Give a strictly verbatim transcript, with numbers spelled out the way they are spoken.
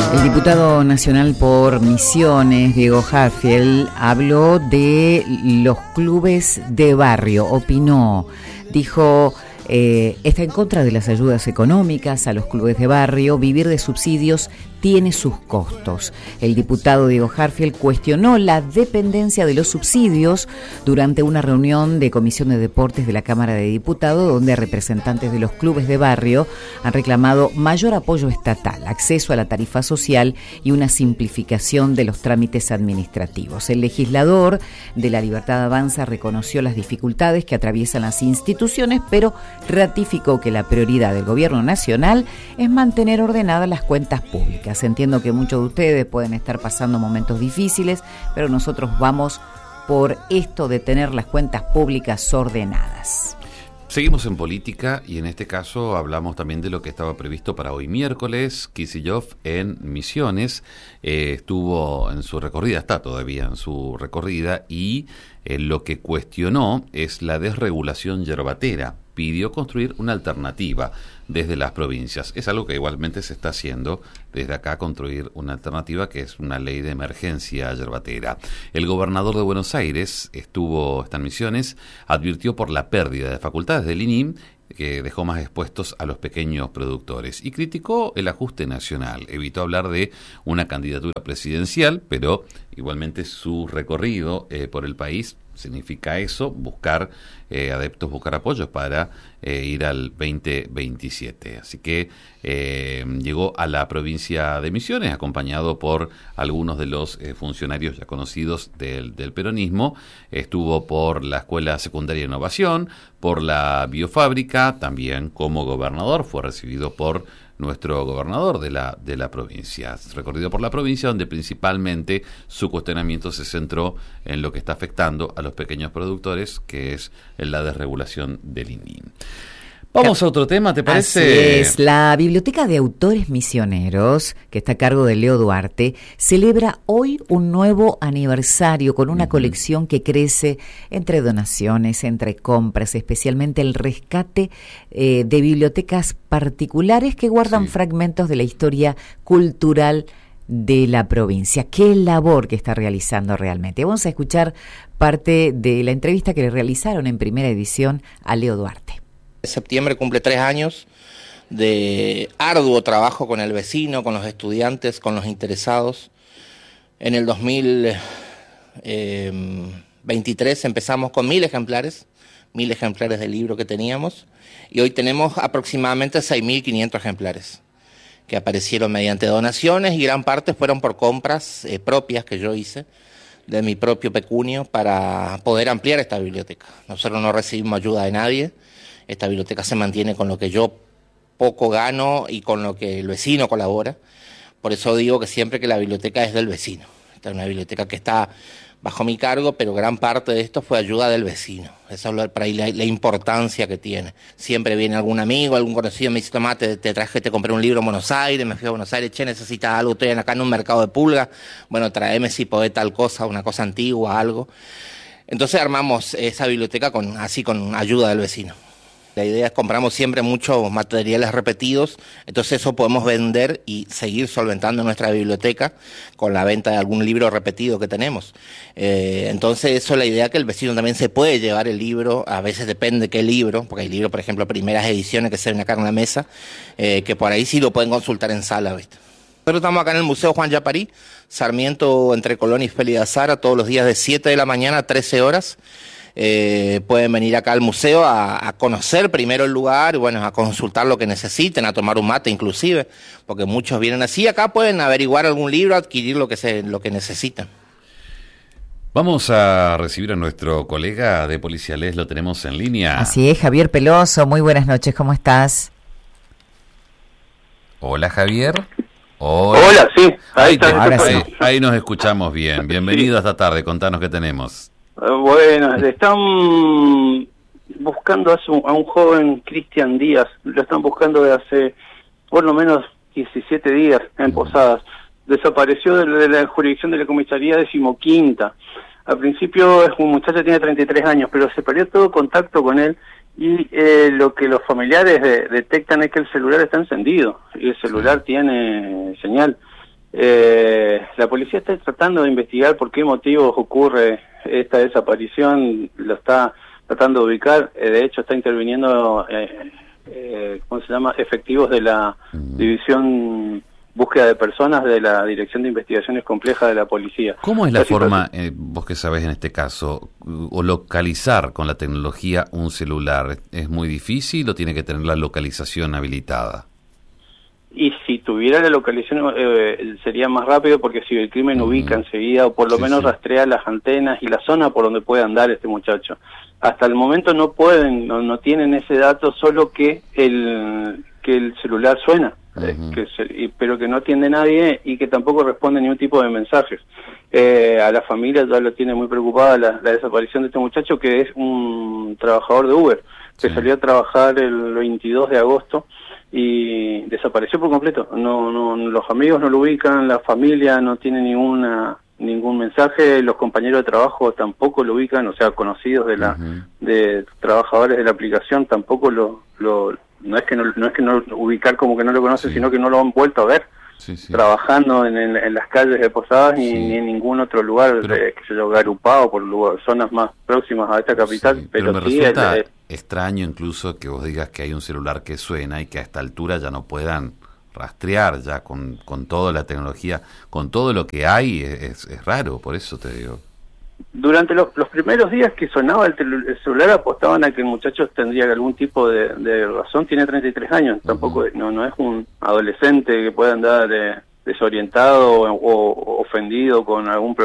El diputado nacional por Misiones, Diego Jarfiel, habló de los clubes de barrio, opinó, dijo... Eh, está en contra de las ayudas económicas a los clubes de barrio. Vivir de subsidios tiene sus costos. El diputado Diego Jarfiel cuestionó la dependencia de los subsidios durante una reunión de Comisión de Deportes de la Cámara de Diputados, donde representantes de los clubes de barrio han reclamado mayor apoyo estatal, acceso a la tarifa social y una simplificación de los trámites administrativos. El legislador de La Libertad Avanza reconoció las dificultades que atraviesan las instituciones, pero ratificó que la prioridad del gobierno nacional es mantener ordenadas las cuentas públicas. Entiendo que muchos de ustedes pueden estar pasando momentos difíciles, pero nosotros vamos por esto de tener las cuentas públicas ordenadas. Seguimos en política y en este caso hablamos también de lo que estaba previsto para hoy miércoles. Kicillof en Misiones eh, estuvo en su recorrida, está todavía en su recorrida y eh, lo que cuestionó es la desregulación yerbatera. Pidió construir una alternativa desde las provincias. Es algo que igualmente se está haciendo desde acá, construir una alternativa que es una ley de emergencia yerbatera. El gobernador de Buenos Aires estuvo, está en Misiones, advirtió por la pérdida de facultades del I N I M que dejó más expuestos a los pequeños productores y criticó el ajuste nacional. Evitó hablar de una candidatura presidencial, pero igualmente su recorrido eh, por el país significa eso, buscar eh, adeptos, buscar apoyos para eh, ir al veinte veintisiete. Así que eh, llegó a la provincia de Misiones, acompañado por algunos de los eh, funcionarios ya conocidos del, del peronismo. Estuvo por la Escuela Secundaria de Innovación, por la biofábrica, también como gobernador, fue recibido por nuestro gobernador de la de la provincia, recorrido por la provincia donde principalmente su cuestionamiento se centró en lo que está afectando a los pequeños productores, que es la desregulación del I N I M. Vamos a otro tema, ¿te parece? Así es. La Biblioteca de Autores Misioneros, que está a cargo de Leo Duarte, celebra hoy un nuevo aniversario con una uh-huh. colección que crece entre donaciones, entre compras, especialmente el rescate eh, de bibliotecas particulares que guardan sí. fragmentos de la historia cultural de la provincia. Qué labor que está realizando realmente. Vamos a escuchar parte de la entrevista que le realizaron en primera edición a Leo Duarte. Septiembre cumple tres años de arduo trabajo con el vecino, con los estudiantes, con los interesados. En el dos mil veintitrés empezamos con mil ejemplares, mil ejemplares del libro que teníamos, y hoy tenemos aproximadamente seis mil quinientos ejemplares que aparecieron mediante donaciones y gran parte fueron por compras eh, propias que yo hice de mi propio pecunio para poder ampliar esta biblioteca. Nosotros no recibimos ayuda de nadie. Esta biblioteca se mantiene con lo que yo poco gano y con lo que el vecino colabora. Por eso digo que siempre que la biblioteca es del vecino. Esta es una biblioteca que está bajo mi cargo, pero gran parte de esto fue ayuda del vecino. Esa es para ahí la, la importancia que tiene. Siempre viene algún amigo, algún conocido, me dice, tomá, te, te traje, te compré un libro en Buenos Aires, me fui a Buenos Aires, che, necesitas algo, estoy acá en un mercado de pulgas, bueno, tráeme si podés tal cosa, una cosa antigua, algo. Entonces armamos esa biblioteca con así con ayuda del vecino. La idea es compramos siempre muchos materiales repetidos, entonces eso podemos vender y seguir solventando nuestra biblioteca con la venta de algún libro repetido que tenemos. Eh, entonces eso es la idea, que el vecino también se puede llevar el libro, a veces depende qué libro, porque hay libros, por ejemplo, primeras ediciones que se ven acá en la mesa, eh, que por ahí sí lo pueden consultar en sala, ¿viste? Nosotros estamos acá en el Museo Juan Yaparí, Sarmiento entre Colón y Félix de Azara, todos los días de siete de la mañana a trece horas. Eh, pueden venir acá al museo a, a conocer primero el lugar, bueno, a consultar lo que necesiten, a tomar un mate inclusive, porque muchos vienen así. Acá pueden averiguar algún libro, adquirir lo que se, lo que necesitan. Vamos a recibir a nuestro colega de Policiales, lo tenemos en línea. Así es, Javier Peloso, muy buenas noches, ¿cómo estás? Hola, Javier. Hola, Hola sí, ahí, ahí, te, ahí, ahí nos escuchamos bien. Bienvenido esta tarde, contanos qué tenemos. Bueno, le están buscando a un, a un joven Cristian Díaz, lo están buscando de hace por lo menos diecisiete días en Posadas. Desapareció de, de la jurisdicción de la comisaría decimoquinta. Al principio es un muchacho que tiene treinta y tres años, pero se perdió todo contacto con él y eh, lo que los familiares de, detectan es que el celular está encendido y el celular tiene señal. Eh, la policía está tratando de investigar por qué motivos ocurre esta desaparición, lo está tratando de ubicar, eh, de hecho está interviniendo, eh, eh, ¿cómo se llama?, efectivos de la División Búsqueda de Personas de la Dirección de Investigaciones Complejas de la Policía. ¿Cómo es la, la forma, situación... eh, vos que sabés en este caso, o localizar con la tecnología un celular? ¿Es muy difícil o tiene que tener la localización habilitada? Y si tuviera la localización eh, sería más rápido, porque si el crimen uh-huh. ubica enseguida, o por lo sí, menos sí. rastrea las antenas y la zona por donde puede andar este muchacho. Hasta el momento no pueden, no, no tienen ese dato, solo que el que el celular suena, uh-huh. eh, que se, y, pero que no atiende nadie y que tampoco responde ningún tipo de mensajes. Eh, a la familia ya lo tiene muy preocupada la, la desaparición de este muchacho, que es un trabajador de Uber, que sí. salió a trabajar el veintidós de agosto y desapareció por completo. No, no, los amigos no lo ubican, la familia no tiene ninguna ningún mensaje, los compañeros de trabajo tampoco lo ubican, o sea, conocidos de la uh-huh. de trabajadores de la aplicación tampoco lo, lo no es que no, no es que no ubicar como que no lo conocen, sí. sino que no lo han vuelto a ver sí, sí. trabajando en, en, en las calles de Posadas ni, sí. ni en ningún otro lugar, pero, de, que se haya agrupado por lugar, zonas más próximas a esta capital. Sí, pero, pero me sí, resulta el, el, extraño incluso que vos digas que hay un celular que suena y que a esta altura ya no puedan rastrear, ya con, con toda la tecnología, con todo lo que hay, es, es raro, por eso te digo. Durante los, los primeros días que sonaba el, tel- el celular apostaban a que el muchacho tendría algún tipo de, de razón, tiene treinta y tres años, uh-huh. tampoco no no es un adolescente que pueda andar de, desorientado o, o ofendido con algún problema.